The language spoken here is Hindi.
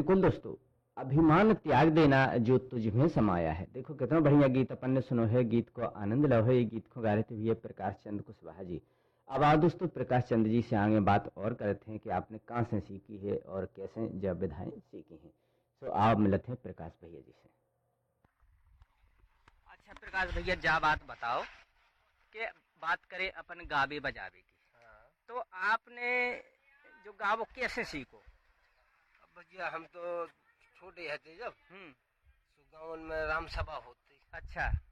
बिल्कुल दोस्तों, अभिमान त्याग देना जो तुझ में समाया है। देखो कितना बढ़िया गीत अपन ने सुनो है, गीत को आनंद लो है। ये गीत को गा रहे थे भैया प्रकाश चंद कुशवाहा जी। अब आओ दोस्तों प्रकाश चंद जी से आगे बात और करते हैं कि आपने कहाँ से सीखी है और कैसे जब विधाएं सीखी हैं। तो आप मिलते हैं प्रकाश भैया जी से। अच्छा प्रकाश भैया, जा बात बताओ कि बात करें अपन गावे बजावे की, हाँ। तो आपने जो गावो कैसे सीखो? अब भैया हम तो छोटे थे जब हम्म। गाँव में राम सभा होती। अच्छा।